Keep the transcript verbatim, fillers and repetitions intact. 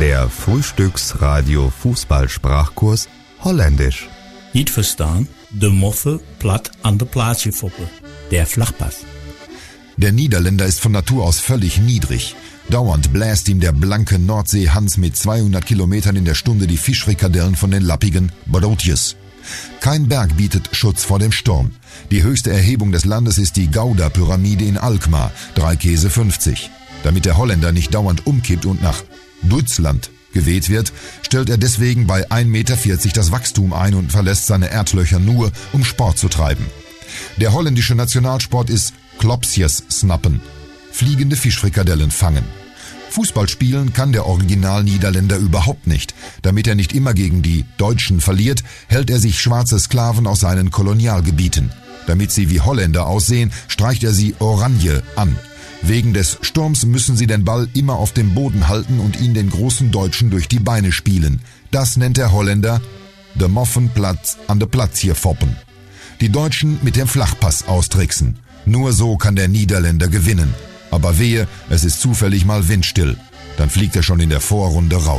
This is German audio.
Der Frühstücksradio-Fußball-Sprachkurs Holländisch. Niet verstaan, de Moffe platt an de plaatsje foppen. Der Flachpass. Der Niederländer ist von Natur aus völlig niedrig. Dauernd bläst ihm der blanke Nordsee-Hans mit zweihundert Kilometern in der Stunde die Fischfrikadellen von den lappigen Broodjes. Kein Berg bietet Schutz vor dem Sturm. Die höchste Erhebung des Landes ist die Gouda-Pyramide in Alkmaar, drei Käse fünfzig. Damit der Holländer nicht dauernd umkippt und nach Deutschland geweht wird, stellt er deswegen bei ein Meter vierzig das Wachstum ein und verlässt seine Erdlöcher nur, um Sport zu treiben. Der holländische Nationalsport ist Klopsjes snappen, fliegende Fischfrikadellen fangen. Fußball spielen kann der Original-Niederländer überhaupt nicht. Damit er nicht immer gegen die Deutschen verliert, hält er sich schwarze Sklaven aus seinen Kolonialgebieten. Damit sie wie Holländer aussehen, streicht er sie Oranje an. Wegen des Sturms müssen sie den Ball immer auf dem Boden halten und ihn den großen Deutschen durch die Beine spielen. Das nennt der Holländer de Moffenplatz an de Platz hier foppen. Die Deutschen mit dem Flachpass austricksen. Nur so kann der Niederländer gewinnen. Aber wehe, es ist zufällig mal windstill. Dann fliegt er schon in der Vorrunde raus.